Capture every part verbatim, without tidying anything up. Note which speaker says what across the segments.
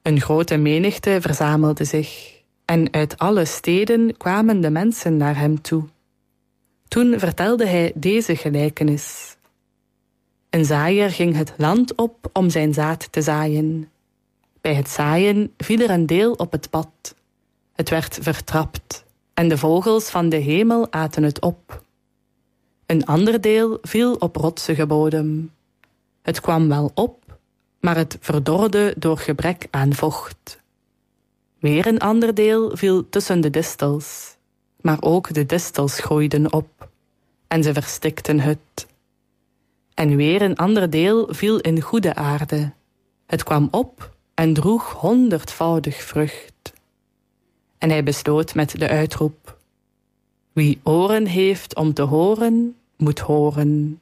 Speaker 1: Een grote menigte verzamelde zich, en uit alle steden kwamen de mensen naar hem toe. Toen vertelde hij deze gelijkenis. Een zaaier ging het land op om zijn zaad te zaaien. Bij het zaaien viel er een deel op het pad. Het werd vertrapt, en de vogels van de hemel aten het op. Een ander deel viel op rotsige bodem. Het kwam wel op, maar het verdorde door gebrek aan vocht. Weer een ander deel viel tussen de distels, maar ook de distels groeiden op, en ze verstikten het. En weer een ander deel viel in goede aarde. Het kwam op en droeg honderdvoudig vrucht. En hij besloot met de uitroep: wie oren heeft om te horen, moet horen.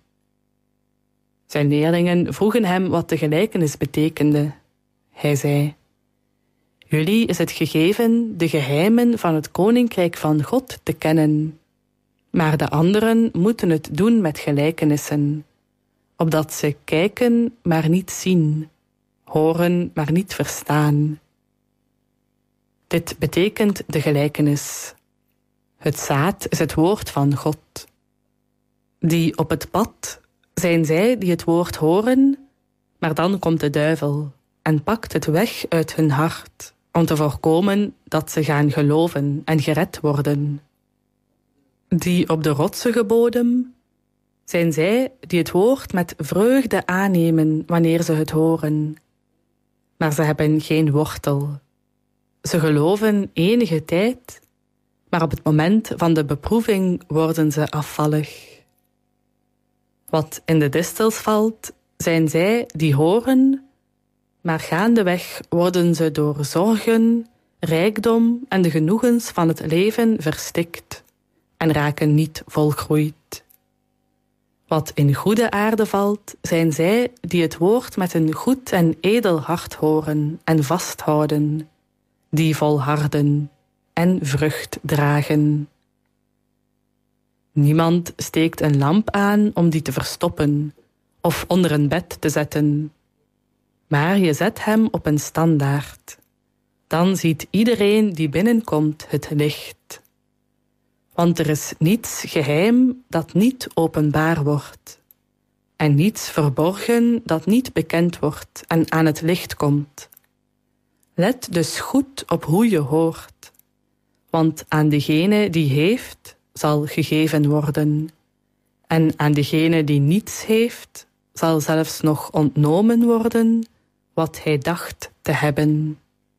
Speaker 1: Zijn leerlingen vroegen hem wat de gelijkenis betekende. Hij zei: jullie is het gegeven de geheimen van het koninkrijk van God te kennen. Maar de anderen moeten het doen met gelijkenissen, opdat ze kijken, maar niet zien, horen, maar niet verstaan. Dit betekent de gelijkenis. Het zaad is het woord van God. Die op het pad zijn zij die het woord horen, maar dan komt de duivel en pakt het weg uit hun hart, om te voorkomen dat ze gaan geloven en gered worden. Die op de rotsige bodem zijn zij die het woord met vreugde aannemen wanneer ze het horen. Maar ze hebben geen wortel. Ze geloven enige tijd, maar op het moment van de beproeving worden ze afvallig. Wat in de distels valt, zijn zij die horen, maar gaandeweg worden ze door zorgen, rijkdom en de genoegens van het leven verstikt en raken niet volgroeid. Wat in goede aarde valt, zijn zij die het woord met een goed en edel hart horen en vasthouden, die volharden en vrucht dragen. Niemand steekt een lamp aan om die te verstoppen of onder een bed te zetten, maar je zet hem op een standaard. Dan ziet iedereen die binnenkomt het licht. Want er is niets geheim dat niet openbaar wordt, en niets verborgen dat niet bekend wordt en aan het licht komt. Let dus goed op hoe je hoort, want aan degene die heeft zal gegeven worden, en aan degene die niets heeft zal zelfs nog ontnomen worden wat hij dacht te hebben.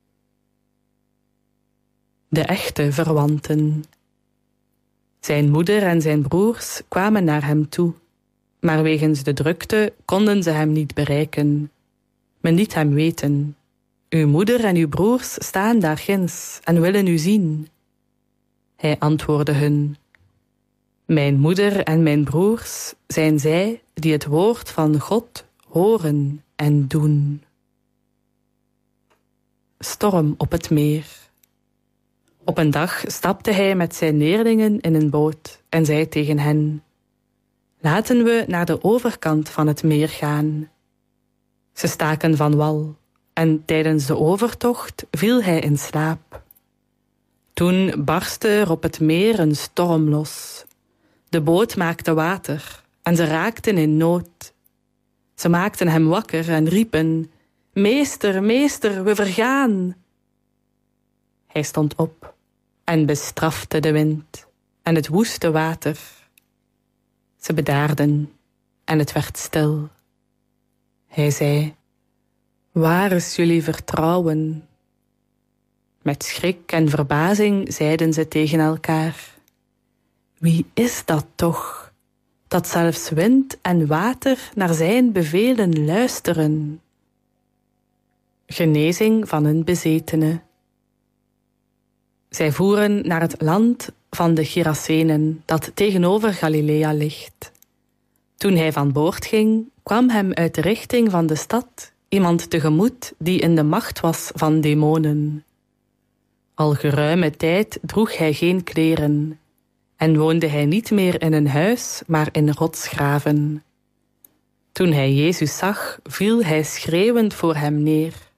Speaker 1: De echte verwanten. Zijn moeder en zijn broers kwamen naar hem toe, maar wegens de drukte konden ze hem niet bereiken. Men liet hem weten: uw moeder en uw broers staan daar ginds en willen u zien. Hij antwoordde hun: mijn moeder en mijn broers zijn zij die het woord van God horen en doen. Storm op het meer. Op een dag stapte hij met zijn leerlingen in een boot en zei tegen hen: laten we naar de overkant van het meer gaan. Ze staken van wal en tijdens de overtocht viel hij in slaap. Toen barstte er op het meer een storm los. De boot maakte water en ze raakten in nood. Ze maakten hem wakker en riepen: meester, meester, we vergaan. Hij stond op en bestrafte de wind en het woeste water. Ze bedaarden en het werd stil. Hij zei: waar is jullie vertrouwen? Met schrik en verbazing zeiden ze tegen elkaar: wie is dat toch, dat zelfs wind en water naar zijn bevelen luisteren? Genezing van een bezetene. Zij voeren naar het land van de Gerasenen, dat tegenover Galilea ligt. Toen hij van boord ging, kwam hem uit de richting van de stad iemand tegemoet die in de macht was van demonen. Al geruime tijd droeg hij geen kleren en woonde hij niet meer in een huis, maar in rotsgraven. Toen hij Jezus zag, viel hij schreeuwend voor hem neer